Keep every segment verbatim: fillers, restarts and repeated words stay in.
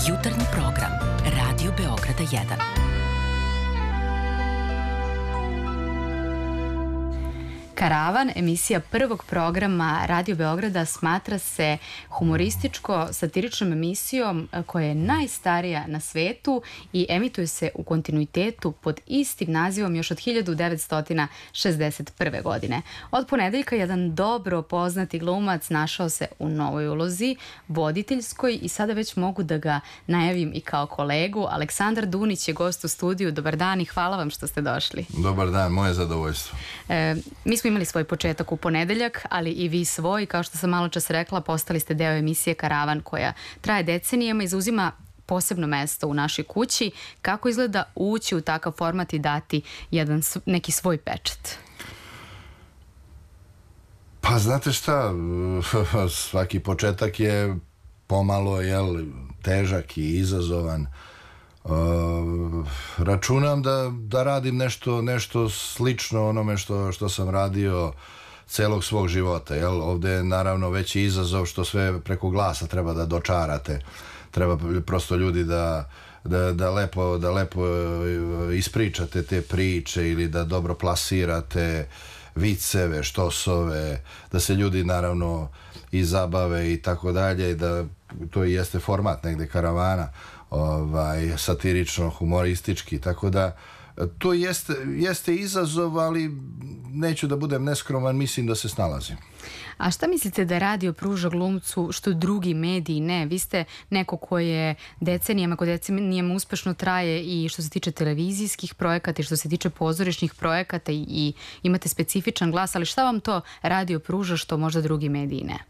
Jutarnji program Radio Beograda jedan. Karavan, emisija prvog programa Radio Beograda, smatra se humorističko-satiričnom emisijom koja je najstarija na svetu i emituje se u kontinuitetu pod istim nazivom još od hiljadu devetsto šezdeset prve. godine. Od ponedeljka jedan dobro poznati glumac našao se u novoj ulozi, voditeljskoj, i sada već mogu da ga najavim i kao kolegu. Aleksandar Dunić je gost u studiju. Dobar dan i hvala vam što ste došli. Dobar dan, moje zadovoljstvo. E, mi smo imali svoj početak u ponedeljak, ali i vi svoj. Kao što sam malo čas rekla, postali ste deo emisije Karavan, koja traje decenijama i zauzima posebno mesto u našoj kući. Kako izgleda ući u takav format i dati jedan, neki svoj pečat? Pa znate šta, svaki početak je pomalo, jel, težak i izazovan. Uh, računam da, da radim nešto, nešto slično onome što, što sam radio celog svog života, jel? Ovde je naravno veći izazov što sve preko glasa treba da dočarate, treba prosto ljudi da, da, da, lepo, da lepo ispričate te priče ili da dobro plasirate viceve, štosove, da se ljudi naravno i zabave i tako dalje, da to i jeste format negde karavana, ovaj, satirično, humoristički, tako da to jeste, jeste izazov, ali neću da budem neskroman, mislim da se snalazim. A šta mislite da radio pruža glumcu što drugi mediji ne? Vi ste neko ko je decenijama, ko decenijama uspešno traje i što se tiče televizijskih projekata i što se tiče pozorišnih projekata i, i imate specifičan glas, ali šta vam to radio pruža što možda drugi mediji ne?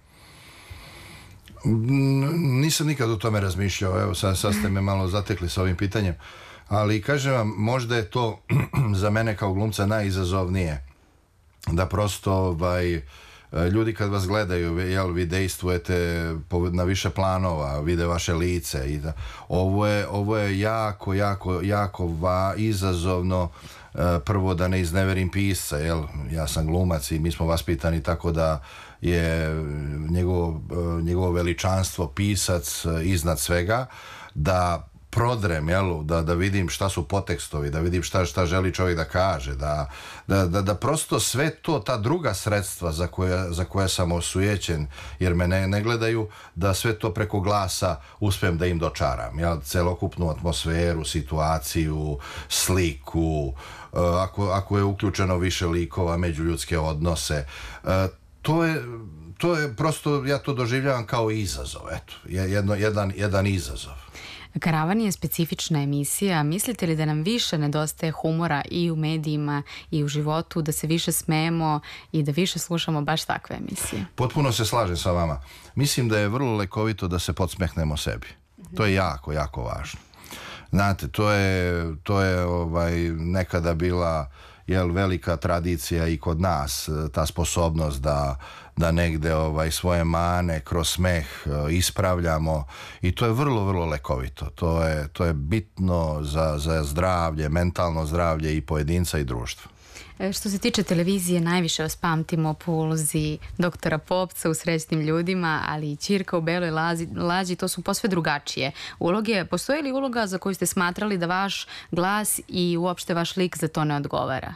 Nisam nikad o tome razmišljao, evo sad, sad ste me malo zatekli sa ovim pitanjem, ali kažem vam, možda je to za mene kao glumca najizazovnije, da prosto ovaj, ljudi kad vas gledaju, jel, vi dejstvujete na više planova, vide vaše lice i da, ovo je, ovo je jako, jako, jako va, izazovno. Prvo da ne izneverim pisca, jel, ja sam glumac i mi smo vaspitani tako da je njegovo, njegovo veličanstvo pisac iznad svega, da prodrem, jel, da, da vidim šta su podtekstovi, da vidim šta, šta želi čovjek da kaže, da, da, da, da prosto sve to, ta druga sredstva za koja, za koja sam osujećen, jer me ne, ne gledaju, da sve to preko glasa uspijem da im dočaram, jel, celokupnu atmosferu, situaciju, sliku, ako, ako je uključeno više likova, međuljudske odnose, to je, to je prosto, ja to doživljavam kao izazov, eto, jedno, jedan, jedan izazov. Karavan je specifična emisija. Mislite li da nam više nedostaje humora i u medijima i u životu, da se više smejemo i da više slušamo baš takve emisije? Potpuno se slažem sa vama. Mislim da je vrlo lekovito da se podsmehnemo sebi. To je jako, jako važno. Znate, to je, to je ovaj, nekada bila, jel, velika tradicija i kod nas, ta sposobnost da, da negde ovaj, svoje mane kroz smeh ispravljamo, i to je vrlo, vrlo lekovito. To je, to je bitno za, za zdravlje, mentalno zdravlje i pojedinca i društva. Što se tiče televizije, najviše vas pamtimo po ulozi doktora Popca u Srećnim ljudima, ali i Ćirka u Beloj lazi, lađi, to su posve drugačije uloge. Postoji li uloga za koju ste smatrali da vaš glas i uopšte vaš lik za to ne odgovara?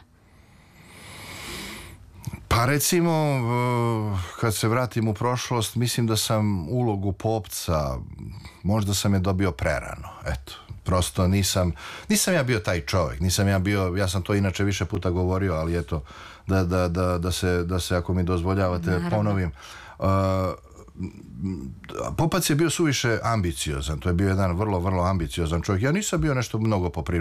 Pa recimo, kad se vratim u prošlost, mislim da sam ulogu Popca, možda sam je dobio prerano, eto. Prosto nisam, nisam ja bio taj čovjek, nisam ja bio, ja sam to inače više puta govorio, ali eto, da, da, da, da, se, da se, ako mi dozvoljavate, naravno, ponovim. Uh, Popac je bio suviše ambiciozan, to je bio jedan vrlo, vrlo ambiciozan čovjek. Ja nisam bio nešto mnogo po prirodi.